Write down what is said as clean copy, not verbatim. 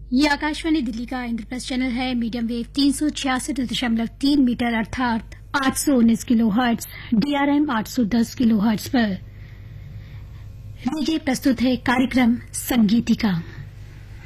ये आकाशवाणी दिल्ली का इंद्रप्रस्थ चैनल है। मीडियम वेव 366.3 मीटर अर्थात 819 kilo hertz, DRM 810 kilo hertz पर। लीजिए प्रस्तुत है कार्यक्रम संगीतिका।